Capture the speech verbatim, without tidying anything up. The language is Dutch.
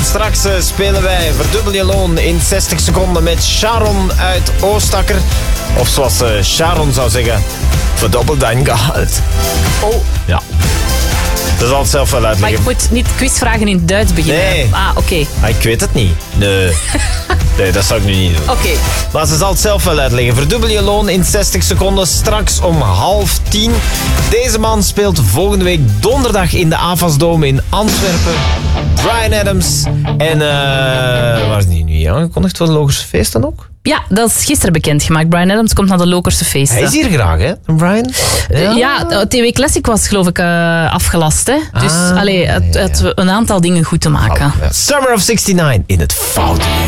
Straks uh, spelen wij Verdubbel je loon in zestig seconden met Sharon uit Oostakker. Of zoals uh, Sharon zou zeggen, verdubbel dein Gehalt. Oh. Ja. Dat zal het zelf wel uitleggen. Maar ik moet niet quizvragen in het Duits beginnen. Nee. Ah, oké. Okay. Ah, ik weet het niet. Nee. Nee, dat zou ik nu niet doen. Oké. Okay. Maar ze zal het zelf wel uitleggen. Verdubbel je loon in zestig seconden, straks om half tien. Deze man speelt volgende week donderdag in de Avasdome in Antwerpen. Bryan Adams. En uh, waar is die nu aangekondigd voor de Lokerse feesten ook? Ja, dat is gisteren bekendgemaakt. Bryan Adams komt naar de Lokerse feesten. Hij is hier graag, hè, Bryan? Ja, ja T W Classic was geloof ik uh, afgelast, hè. Dus ah, allee, het, het, een aantal dingen goed te maken. Oh, ja. Summer of zestig negen in het Foute Uur.